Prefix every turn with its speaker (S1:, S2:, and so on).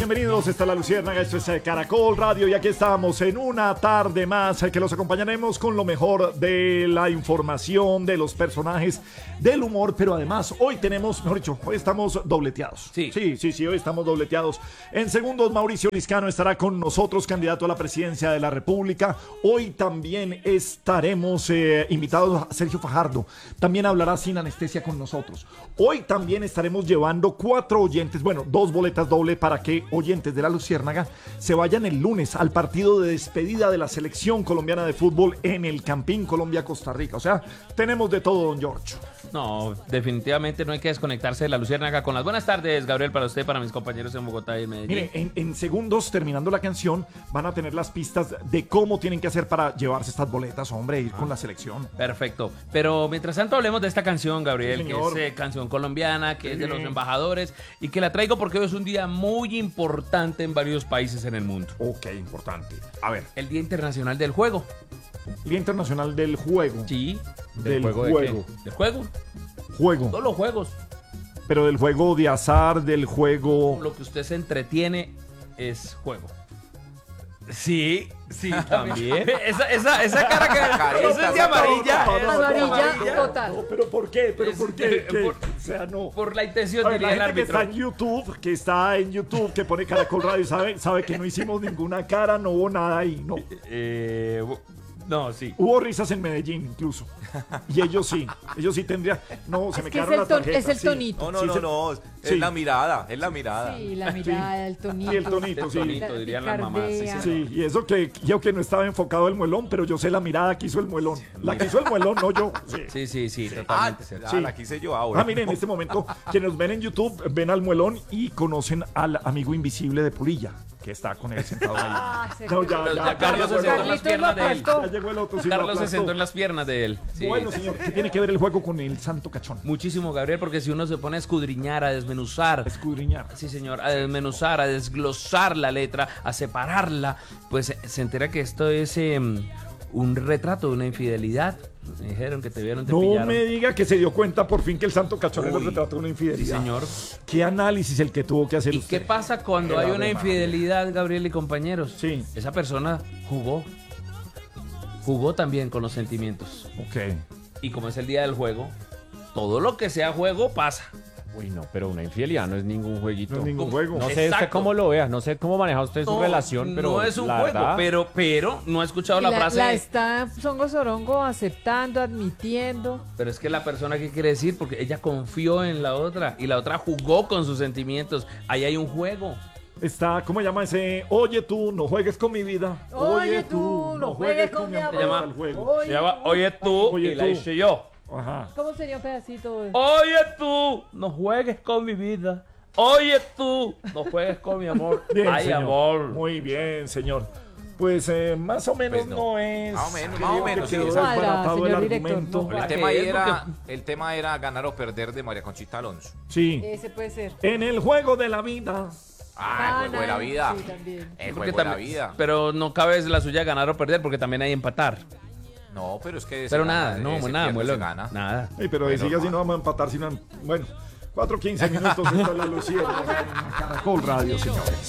S1: bienvenidos. Esta es La Luciérnaga, esto es Caracol Radio y aquí estamos en una tarde más que los acompañaremos con lo mejor de la información, de los personajes, del humor, pero además hoy tenemos, mejor dicho, hoy estamos dobleteados. Sí, hoy estamos dobleteados. En segundos, Mauricio Liscano estará con nosotros, candidato a la presidencia de la República. Hoy también estaremos invitados a Sergio Fajardo. También hablará sin anestesia con nosotros. Hoy también estaremos llevando 4 oyentes, bueno, 2 boletas doble para que oyentes de La Luciérnaga se vayan el lunes al partido de despedida de la selección colombiana de fútbol en el Campín Colombia-Costa Rica. O sea, tenemos de todo, don Giorgio.
S2: No, definitivamente no hay que desconectarse de La Luciérnaga. Con las buenas tardes, Gabriel, para usted, para mis compañeros en Bogotá y Medellín.
S1: Mire, en segundos, terminando la canción, van a tener las pistas de cómo tienen que hacer para llevarse estas boletas, hombre, ir con la selección.
S2: Perfecto. Pero mientras tanto hablemos de esta canción, Gabriel,
S1: Sí,
S2: que es canción colombiana, que es de los embajadores y que la traigo porque hoy es un día muy importante en varios países en el mundo.
S1: Ok, importante. A ver.
S2: El Día Internacional del Juego.
S1: Día Internacional del Juego.
S2: Sí.
S1: ¿Del juego?
S2: ¿Del juego?
S1: Juego.
S2: Todos los juegos.
S1: Pero del juego de azar, del juego...
S2: Lo que usted se entretiene es juego. Sí, también. esa cara que eso es de amarilla.
S3: Amarilla total.
S1: No, pero ¿por qué? ¿Por qué?
S2: Por,
S1: O sea, no.
S2: Por la intención,
S1: Oye,
S2: diría el
S1: la gente
S2: árbitro.
S1: que está en YouTube, que pone Caracol Radio, sabe que no hicimos ninguna cara, no hubo nada ahí, no.
S2: No, sí.
S1: Hubo risas en Medellín incluso. Y ellos sí tendrían. No, se me quedaron las tarjetas.
S3: Es el
S1: sí.
S3: tonito.
S4: No.
S1: Sí.
S4: Es la mirada.
S3: Sí, la mirada, el tonito.
S1: Y el tonito, sí.
S2: Tonito, dirían las mamás.
S1: Sí, y eso que yo que no estaba enfocado el muelón, pero yo sé la mirada que hizo el muelón. La que hizo el muelón, no yo.
S2: Sí, totalmente cierto.
S1: Sí.
S4: La quise yo ahora.
S1: Miren, en este momento, quienes nos ven en YouTube, ven al muelón y conocen al amigo invisible de Pulilla, que está con él sentado ahí.
S3: No,
S2: ya Carlos se sentó en las piernas de él.
S1: Ya llegó el otro. Sí,
S2: Carlos se sentó en las piernas de él. Sí.
S1: Bueno, señor, ¿qué tiene que ver el juego con el santo cachón?
S2: Muchísimo, Gabriel, porque si uno se pone a escudriñar, a desmenuzar.
S1: Escudriñar.
S2: Sí, señor, a desmenuzar, a desglosar la letra, a separarla, pues se entera que esto es un retrato de una infidelidad. Me dijeron que te vieron, te pillaron.
S1: No me diga que se dio cuenta por fin que el santo cachón era el retrato de una infidelidad.
S2: Sí, señor.
S1: ¿Qué análisis el que tuvo que hacer
S2: ¿Y
S1: usted?
S2: qué pasa cuando hay una infidelidad, Gabriel y compañeros?
S1: Sí.
S2: Esa persona jugó también con los sentimientos.
S1: Ok.
S2: Y como es el día del juego, todo lo que sea juego pasa.
S5: Uy, no, pero una infidelidad no es ningún jueguito.
S1: No es ningún juego.
S5: No sé usted cómo lo vea, no sé cómo maneja usted su relación, pero
S2: no es un
S5: la
S2: juego,
S5: verdad,
S2: pero no he escuchado la frase.
S3: La está Songo Sorongo aceptando, admitiendo.
S2: Pero es que la persona, ¿qué quiere decir? Porque ella confió en la otra y la otra jugó con sus sentimientos. Ahí hay un juego.
S1: Está, ¿cómo se llama ese? Oye tú, no juegues con mi vida.
S3: Oye tú, no juegues con mi amor.
S2: Se llama,
S1: Al juego.
S2: se llama Oye tú,
S1: Oye,
S2: y la
S1: tú.
S2: hice yo.
S1: Ajá.
S3: ¿Cómo sería un pedacito?
S2: Oye tú, no juegues con mi vida. Oye tú, no juegues con mi amor.
S1: Bien,
S2: Ay,
S1: señor.
S2: amor.
S1: Muy bien, señor. Pues más o menos
S4: Pues no.
S1: no es.
S4: Más o menos,
S1: creo
S4: más o
S1: que
S4: menos,
S1: quedó
S4: sí,
S3: exacto.
S1: desbaratado el
S3: Señor director,
S1: argumento.
S3: no.
S4: El tema era ganar o perder de María Conchita Alonso.
S1: Sí.
S3: Ese puede ser.
S1: En el juego de la vida.
S4: El juego de la vida.
S3: Sí, también.
S4: El
S2: Porque
S4: juego de la
S2: también-
S4: vida.
S2: Pero no cabe la suya ganar o perder porque también hay empatar.
S4: No, pero es que...
S2: Pero
S4: se
S2: nada,
S4: gana,
S2: no,
S4: se
S2: nada,
S4: pierde,
S2: muelo.
S4: se gana.
S2: Nada.
S1: Ey, pero
S4: Bueno,
S1: sigue así,
S4: no.
S1: no vamos a empatar, sino. Bueno, 4:15 minutos. Esto es La Luciérnaga en Caracol Radio, señores.